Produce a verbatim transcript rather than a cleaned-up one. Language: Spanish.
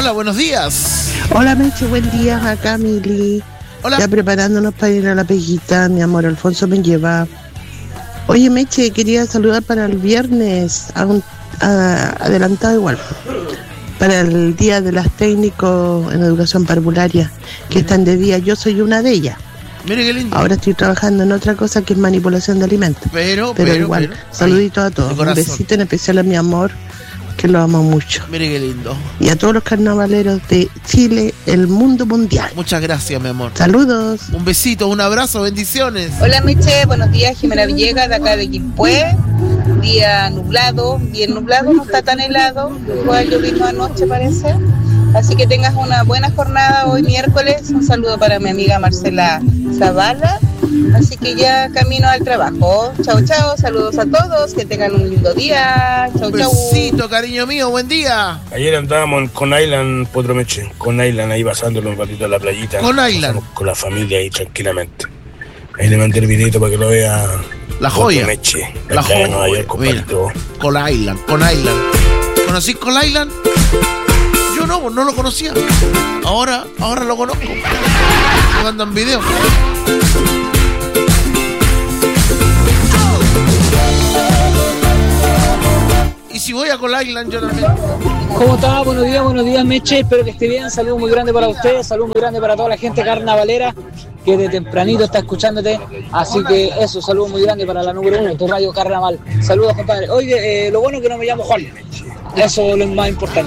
Hola, buenos días. Hola, Meche, buen día. Acá, Mili. Hola. Ya preparándonos para ir a la peguita. Mi amor, Alfonso me lleva. Oye, Meche, quería saludar para el viernes, a un, a, adelantado igual, para el Día de las Técnicos en Educación Parvularia, que están de día. Yo soy una de ellas. Mire qué lindo. Ahora estoy trabajando en otra cosa que es manipulación de alimentos. Pero, pero, pero igual, pero, saluditos ay, a todos. de Un corazón. besito en especial a mi amor, que lo amo mucho. Mire qué lindo. Y a todos los carnavaleros de Chile, el mundo mundial. Muchas gracias, mi amor. Saludos. Un besito, un abrazo, bendiciones. Hola Meche, buenos días, Jimena Villegas de acá de Quilpué. Día nublado, bien nublado, no está tan helado, igual lloviendo anoche parece. Así que tengas una buena jornada hoy miércoles. Un saludo para mi amiga Marcela Zavala. Así que ya camino al trabajo. Chao, chao, saludos a todos, que tengan un lindo día. Chao, chao. Besito, cariño mío, buen día. Ayer andábamos con Island, Potro Meche, con Island ahí pasándolo un ratito en la playita. Con Island. Con la familia ahí tranquilamente. Ahí le mandé el videito para que lo vea. La joya. Potro Meche, La joya. Nueva York, compadrito. Con Island, con Island. ¿Conocí con Island? Yo no, no lo conocía. Ahora, ahora lo conozco. Me mandan videos. Y si voy a Call Island, yo también. ¿Cómo está? Buenos días, buenos días, Meche. Espero que esté bien. Saludo muy grande para ustedes. Saludo muy grande para toda la gente carnavalera que de tempranito está escuchándote. Así que eso, saludo muy grande para la número uno, tu radio Carnaval. Saludos, compadre. Oye, eh, lo bueno es que no me llamo Juan. Eso es lo más importante.